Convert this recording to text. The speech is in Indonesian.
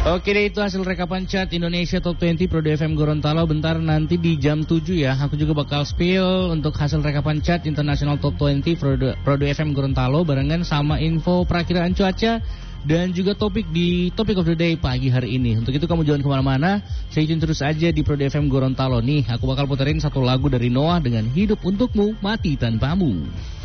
Oke deh, itu hasil rekapan chat Indonesia Top 20 Prodo FM Gorontalo. Bentar nanti di jam 7 ya, aku juga bakal spill untuk hasil rekapan chat International Top 20 Prodo FM Gorontalo barengan sama info perakiraan cuaca dan juga topik di Topic of the Day pagi hari ini. Untuk itu kamu jangan kemana-mana, stay tune terus aja di Prodo FM Gorontalo. Nih, aku bakal puterin satu lagu dari Noah dengan Hidup Untukmu, Mati Tanpamu.